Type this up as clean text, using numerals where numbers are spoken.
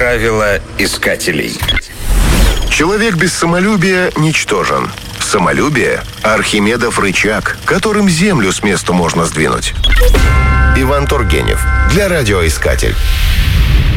Правила искателей. Человек без самолюбия ничтожен. Самолюбие – Архимедов рычаг, которым землю с места можно сдвинуть. Иван Тургенев. Для радиоискатель.